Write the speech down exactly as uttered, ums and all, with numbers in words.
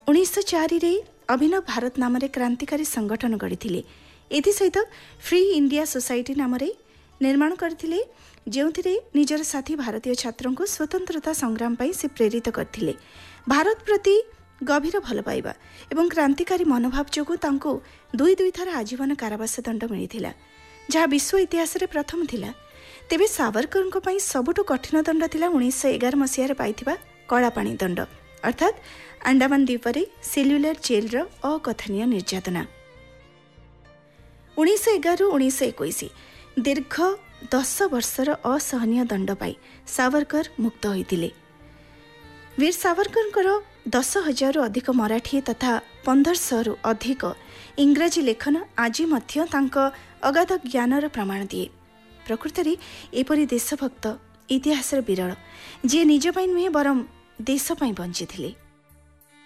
उन्नीस चारि रे अभिनव भारत नाम क्रांतिकारी संगठन गढ़ी एसत फ्री इंडिया सोसाइटी नाम निर्माण करथिले जेउथिरे निजर साथी भारतीय छात्रों को स्वतंत्रता संग्राम पाई से प्रेरित करथिले। भारत प्रति गभीर भल पाइबा एवं क्रांतिकारी मनोभाव जोगु तांको दुई दुई थर आजीवन कारावास दंड मिलिथिला, जहाँ विश्व इतिहास रे प्रथम थिला। तेबे सावरकर को पाई सबुठु कठिन दंड थिला उन्नीस एगार मसीह पाइथिबा कଳାपाଣି दंड अर्थात अंडमान द्वीप सेल्युलर जेल रो अकथनीय निर्यातना। उन्नीस एगार उन्नीस इक्कीस दीर्घ दस वर्षर असहनीय दंड पाई सावरकर मुक्त होइतिले। वीर सावरकर दस हजार अधिक मराठी तथा पंदर सौ अधिक इंग्राजी लेखन आज मध्य तांको अगाध ज्ञानर प्रमाण दिए। प्रकृत में एपरी देशभक्त इतिहास विरल जे निज पाई नुहे बरम देश पाई बंची थिले।